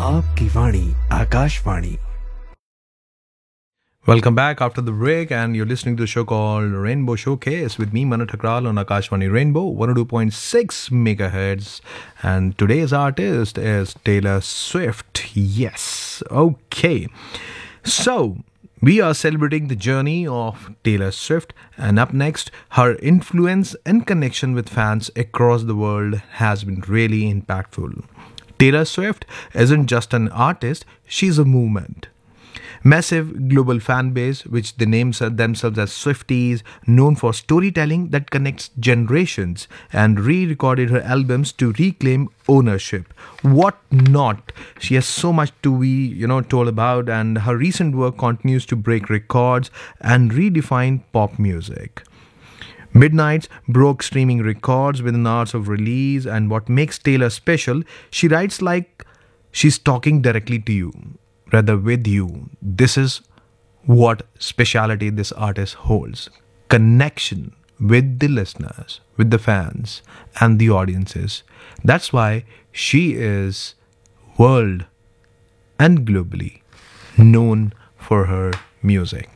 आपकी वाणी Akashvani. Welcome back after the break, and you're listening to a show called Rainbow Showcase with me, Manu Thakral, on Akashvani Rainbow 102.6 megahertz. And today's artist is Taylor Swift. Yes, okay. So, we are celebrating the journey of Taylor Swift, and up next, her influence and connection with fans across the world has been really impactful. Taylor Swift isn't just an artist, she's a movement. Massive global fan base, which they name themselves as Swifties, known for storytelling that connects generations, and re-recorded her albums to reclaim ownership. What not? She has so much to be, told about, and her recent work continues to break records and redefine pop music. Midnights broke streaming records within hours of release, and what makes Taylor special, she writes like she's talking directly to you, rather with you. This is what speciality this artist holds. Connection with the listeners, with the fans, and the audiences. That's why she is world and globally known for her music.